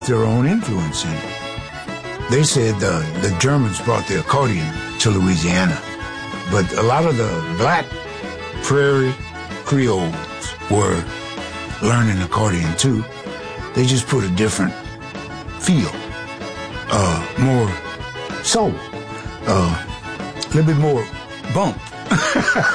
their own influence in it. They said the Germans brought the accordion to Louisiana, but a lot of the black prairie Creoles were learning accordion too. They just put a different feel, more soul, a little bit more bump.